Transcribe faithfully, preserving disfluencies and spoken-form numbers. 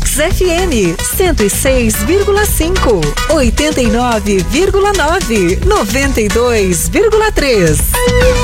Mix F M cento e seis vírgula cinco, oitenta e nove vírgula nove, noventa e dois vírgula três.